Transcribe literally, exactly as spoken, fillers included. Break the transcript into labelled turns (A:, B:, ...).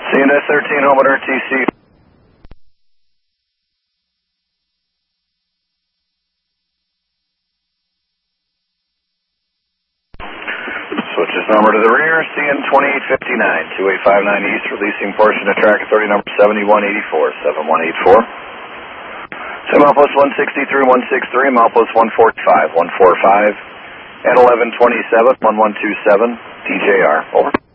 A: C N S thirteen, home at R T C. Switches number to the rear, C N twenty-eight fifty-nine, two eight five nine east, releasing portion of track authority number seventy-one eighty-four, seven one eight four. So milepost one sixty-three, one sixty-three, milepost one forty-five, one forty-five, at eleven twenty-seven, one one two seven, D J R, over.